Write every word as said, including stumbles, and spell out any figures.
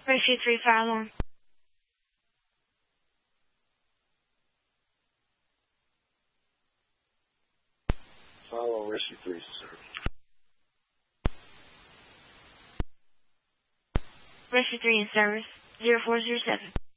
Rescue three, fire alarm. Follow Rescue three, sir. Rescue three in service. zero four zero seven.